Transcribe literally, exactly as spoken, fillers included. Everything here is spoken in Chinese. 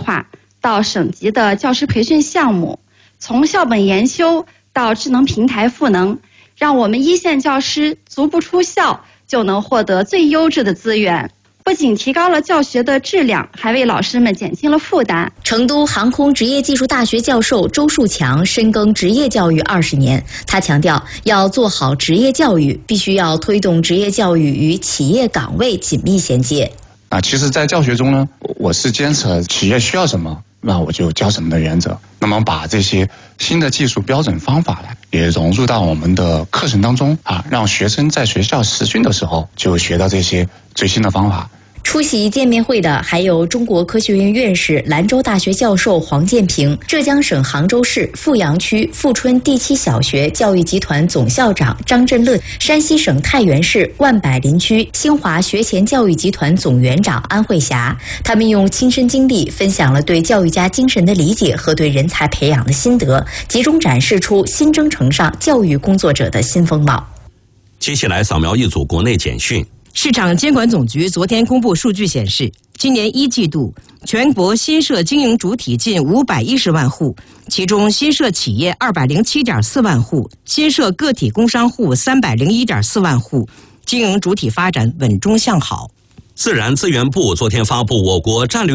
化到省级的教师培训项目，从校本研修到智能平台赋能，让我们一线教师足不出校就能获得最优质的资源。不仅提高了教学的质量，还为老师们减轻了负担。 成都航空职业技术大学教授周树强深耕职业教育二十年，他强调，要做好职业教育，必须要推动职业教育与企业岗位紧密衔接。 啊，其实，在教学中呢，我是坚持企业需要什么，那我就教什么的原则。那么，把这些新的技术标准方法呢，也融入到我们的课程当中啊，让学生在学校实训的时候就学到这些最新的方法。 出席见面会的还有中国科学院院士、兰州大学教授黄建平、浙江省杭州市富阳区富春第七小学教育集团总校长张振论、山西省太原市万柏林区新华学前教育集团总园长安慧霞。他们用亲身经历分享了对教育家精神的理解和对人才培养的心得，集中展示出新征程上教育工作者的新风貌。 接下来扫描一组国内简讯。 市场监管总局昨天公布数据显示，今年一季度全国新设经营主体近五百一十万户，其中新设企业二百零七点四万户，新设个体工商户三百零一点四万户，经营主体发展稳中向好。 自然资源部昨天发布我国战略